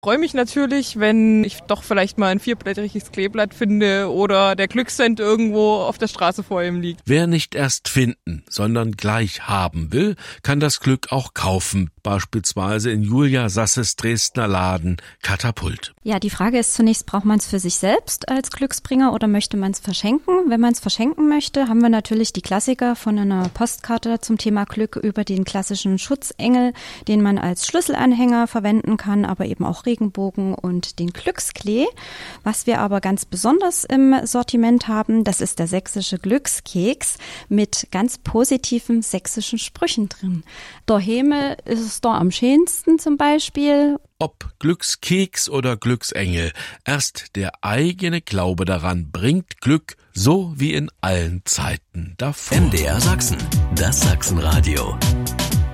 Freue mich natürlich, wenn ich doch vielleicht mal ein 4-blättriges Kleeblatt finde oder der Glückscent irgendwo auf der Straße vor ihm liegt. Wer nicht erst finden, sondern gleich haben will, kann das Glück auch kaufen, beispielsweise in Julia Sasses Dresdner Laden Katapult. Ja, die Frage ist zunächst, braucht man es für sich selbst als Glücksbringer oder möchte man es verschenken? Wenn man es verschenken möchte, haben wir natürlich die Klassiker von einer Postkarte zum Thema Glück über den klassischen Schutzengel, den man als Schlüsselanhänger verwenden kann, aber eben auch Regenbogen und den Glücksklee. Was wir aber ganz besonders im Sortiment haben, das ist der sächsische Glückskeks mit ganz positiven sächsischen Sprüchen drin. Daheim ist es da am schönsten zum Beispiel. Ob Glückskeks oder Glücksengel, erst der eigene Glaube daran bringt Glück, so wie in allen Zeiten davor. MDR Sachsen, das Sachsenradio.